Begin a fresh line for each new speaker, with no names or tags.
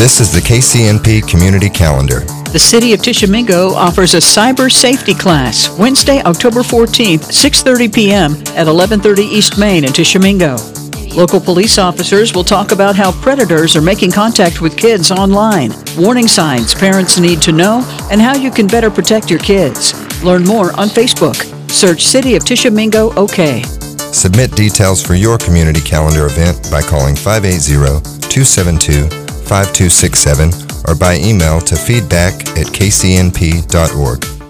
This is the KCNP Community Calendar.
The City of Tishomingo offers a cyber safety class Wednesday, October 14th, 6:30 p.m. at 1130 East Main in Tishomingo. Local police officers will talk about how predators are making contact with kids online, warning signs parents need to know, and how you can better protect your kids. Learn more on Facebook. Search City of Tishomingo OK.
Submit details for your community calendar event by calling 580-272-5267 or by email to feedback@kcnp.org.